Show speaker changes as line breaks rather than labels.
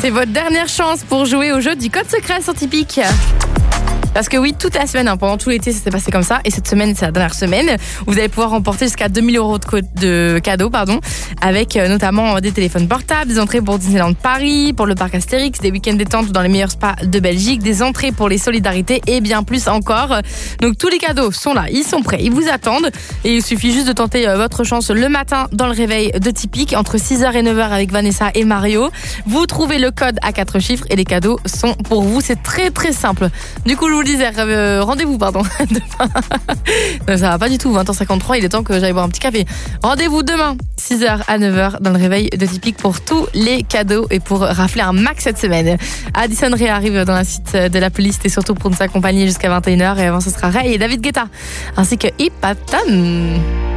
C'est votre dernière chance pour jouer au jeu du code secret sur Tipeee. Parce que oui, toute la semaine, pendant tout l'été, ça s'est passé comme ça. Et cette semaine, c'est la dernière semaine. Vous allez pouvoir remporter jusqu'à 2000 € de cadeaux, avec notamment des téléphones portables, des entrées pour Disneyland Paris, pour le parc Astérix, des week-ends détente dans les meilleurs spas de Belgique, des entrées pour les solidarités et bien plus encore. Donc tous les cadeaux sont là, ils sont prêts, ils vous attendent. Et il suffit juste de tenter votre chance le matin dans le réveil de Tipeee entre 6h et 9h avec Vanessa et Mario. Vous trouvez le code à 4 chiffres et les cadeaux sont pour vous. C'est très très simple. Du coup, je vous le disais, rendez-vous, demain. Non, ça va pas du tout, 20h53, il est temps que j'aille boire un petit café. Rendez-vous demain, 6h à 9h dans le réveil de Tipeee pour tous les cadeaux et pour rafler un max cette semaine. Addison Rae arrive dans la suite de la playlist et surtout pour nous accompagner jusqu'à 21h. Et avant, ce sera Ray et David Guetta ainsi que Hip Hop Tom.